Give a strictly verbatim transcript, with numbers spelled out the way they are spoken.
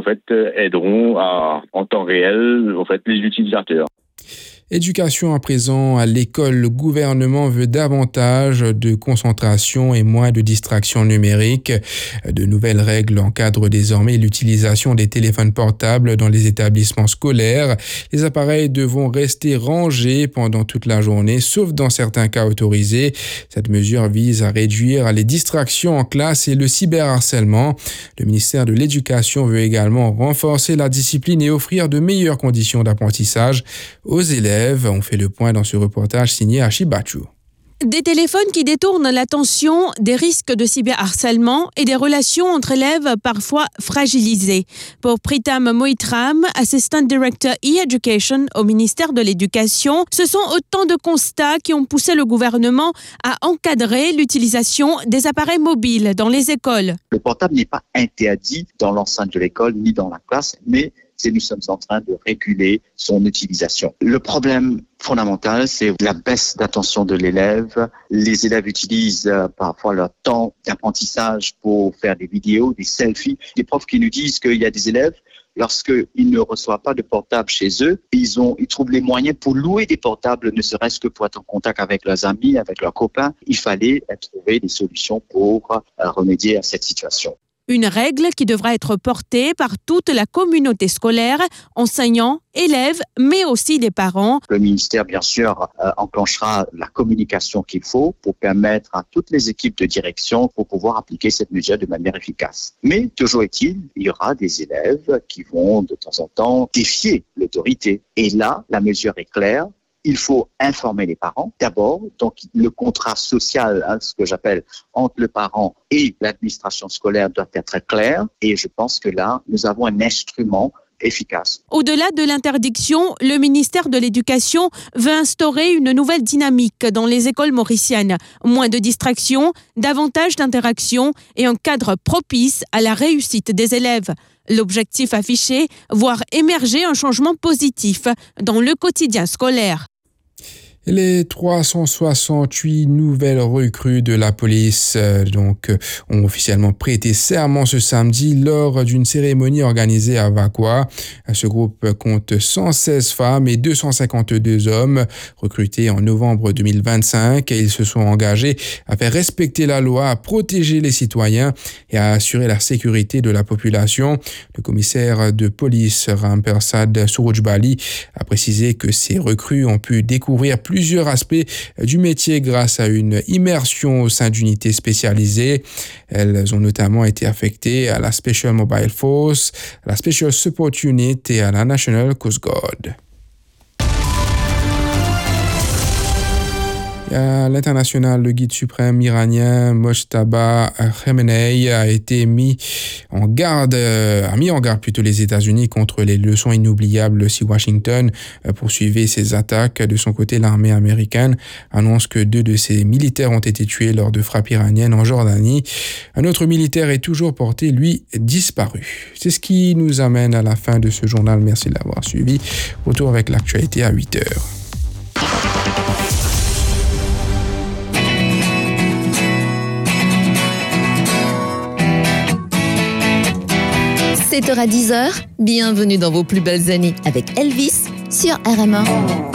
fait, aideront à, en temps réel en fait, les utilisateurs. Éducation à présent à l'école. Le gouvernement veut davantage de concentration et moins de distractions numériques. De nouvelles règles encadrent désormais l'utilisation des téléphones portables dans les établissements scolaires. Les appareils devront rester rangés pendant toute la journée, sauf dans certains cas autorisés. Cette mesure vise à réduire les distractions en classe et le cyberharcèlement. Le ministère de l'Éducation veut également renforcer la discipline et offrir de meilleures conditions d'apprentissage aux élèves. On fait le point dans ce reportage signé Achibachu. Des téléphones qui détournent l'attention, des risques de cyberharcèlement et des relations entre élèves parfois fragilisées. Pour Pritam Moitram, Assistant Director e-Education au ministère de l'Éducation, ce sont autant de constats qui ont poussé le gouvernement à encadrer l'utilisation des appareils mobiles dans les écoles. Le portable n'est pas interdit dans l'enceinte de l'école ni dans la classe, mais c'est nous sommes en train de réguler son utilisation. Le problème fondamental, c'est la baisse d'attention de l'élève. Les élèves utilisent euh, parfois leur temps d'apprentissage pour faire des vidéos, des selfies. Des profs qui nous disent qu'il y a des élèves, lorsqu'ils ne reçoivent pas de portable chez eux, ils, ont, ils trouvent les moyens pour louer des portables, ne serait-ce que pour être en contact avec leurs amis, avec leurs copains. Il fallait trouver des solutions pour euh, remédier à cette situation. Une règle qui devra être portée par toute la communauté scolaire, enseignants, élèves, mais aussi les parents. Le ministère, bien sûr, euh, enclenchera la communication qu'il faut pour permettre à toutes les équipes de direction pour pouvoir appliquer cette mesure de manière efficace. Mais toujours est-il, il y aura des élèves qui vont de temps en temps défier l'autorité. Et là, la mesure est claire. Il faut informer les parents d'abord, donc le contrat social, hein, ce que j'appelle entre le parent et l'administration scolaire doit être clair et je pense que là, nous avons un instrument efficace. Au-delà de l'interdiction, le ministère de l'Éducation veut instaurer une nouvelle dynamique dans les écoles mauriciennes. Moins de distractions, davantage d'interactions et un cadre propice à la réussite des élèves. L'objectif affiché, voir émerger un changement positif dans le quotidien scolaire. Les trois cent soixante-huit nouvelles recrues de la police euh, donc, euh, ont officiellement prêté serment ce samedi lors d'une cérémonie organisée à Vakwa. Ce groupe compte cent seize femmes et deux cent cinquante-deux hommes recrutés en novembre deux mille vingt-cinq. Ils se sont engagés à faire respecter la loi, à protéger les citoyens et à assurer la sécurité de la population. Le commissaire de police Rampersad Surujbali a précisé que ces recrues ont pu découvrir plus plusieurs aspects du métier grâce à une immersion au sein d'unités spécialisées. Elles ont notamment été affectées à la Special Mobile Force, à la Special Support Unit et à la National Coast Guard. À l'international, le guide suprême iranien Mojtaba Khamenei a été mis en garde, a mis en garde plutôt les États-Unis contre les leçons inoubliables si Washington poursuivait ses attaques. De son côté, l'armée américaine annonce que deux de ses militaires ont été tués lors de frappes iraniennes en Jordanie. Un autre militaire est toujours porté, lui, disparu. C'est ce qui nous amène à la fin de ce journal. Merci de l'avoir suivi. Retour avec l'actualité à huit heures. sept heures à dix heures, bienvenue dans vos plus belles années avec Elvis sur R M un.